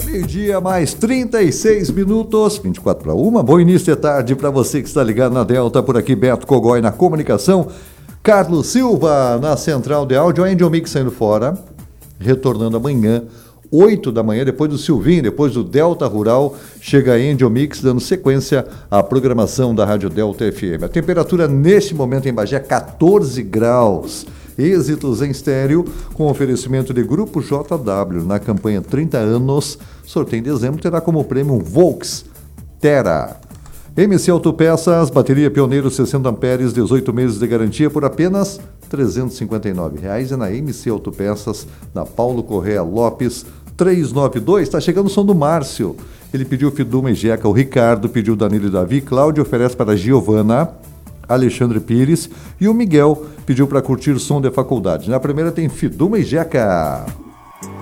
Meio-dia mais 36 minutos, 24 para 1. Bom início de tarde para você que está ligado na Delta. Por aqui, Beto Cogói na comunicação. Carlos Silva na central de áudio. A Angel Mix saindo fora, retornando amanhã, 8 da manhã, depois do Silvinho, depois do Delta Rural. Chega a Angel Mix, dando sequência à programação da Rádio Delta FM. A temperatura neste momento em Bagé, 14 graus. Êxitos em estéreo, com oferecimento de Grupo JW na campanha 30 anos. Sorteio em dezembro terá como prêmio um Volks Terra. MC Autopeças, bateria Pioneiro 60 amperes, 18 meses de garantia por apenas R$ 359. É na MC Autopeças, na Paulo Correa Lopes, 392. Está chegando o som do Márcio. Ele pediu Fiduma e Jeca, o Ricardo pediu Danilo e Davi, Cláudio oferece para a Giovana, Alexandre Pires e o Miguel pediu para curtir o som de faculdade. Na primeira tem Fiduma e Jeca.